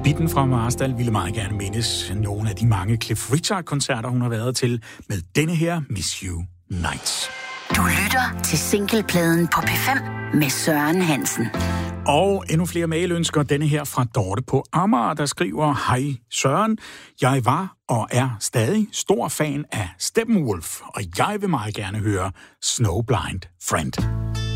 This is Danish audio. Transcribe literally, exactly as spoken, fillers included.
Bitten fra Marstal ville meget gerne mindes nogle af de mange Cliff Richard-koncerter, hun har været til, med denne her Miss You Nights. Du lytter til singlepladen på P fem med Søren Hansen. Og endnu flere mailønsker, denne her fra Dorte på Amager, der skriver: Hej Søren, jeg var og er stadig stor fan af Steppenwolf, og jeg vil meget gerne høre Snowblind Friend.